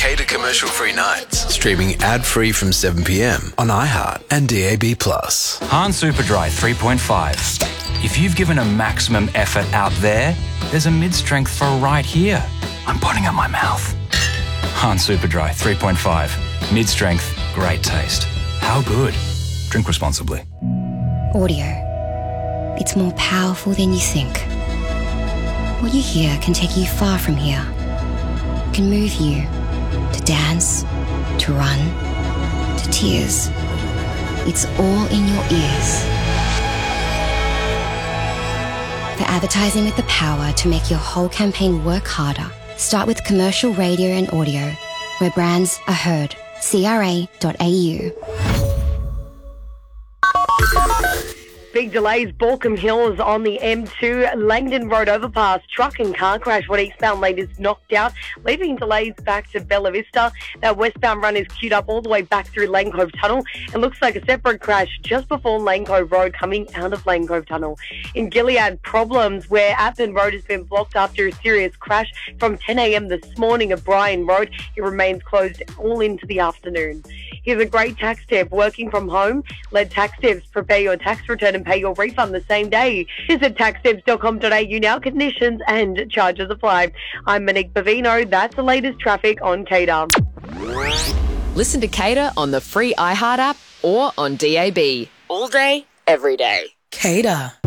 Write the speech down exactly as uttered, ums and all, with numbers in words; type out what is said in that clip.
Cater commercial-free nights. Streaming ad-free from seven p m on iHeart and D A B plus. Hahn Superdry three point five. If you've given a maximum effort out there, there's a mid-strength for right here. I'm putting up my mouth. Hahn Superdry three point five. Mid-strength, great taste. How good? Drink responsibly. Audio. It's more powerful than you think. What you hear can take you far from here. It can move you to dance, to run, to tears. It's all in your ears. For advertising with the power to make your whole campaign work harder, start with commercial radio and audio, where brands are heard. C R A dot A U. Big delays, Balcombe Hills on the M two, Langdon Road overpass, truck and car crash. What eastbound lane is knocked out, leaving delays back to Bella Vista. That westbound run is queued up all the way back through Lane Cove Tunnel. It looks like a separate crash just before Lane Cove Road coming out of Lane Cove Tunnel. In Gilead, problems where Appin Road has been blocked after a serious crash from ten a m this morning at Bryan Road. It remains closed all into the afternoon. Here's a great tax tip. Working from home, let tax tips prepare your tax return and pay your refund the same day. Visit tax tips dot com dot a u now. Conditions and charges apply. I'm Monique Bavino. That's the latest traffic on Cater. Listen to Cater on the free iHeart app or on D A B. All day, every day. Cater.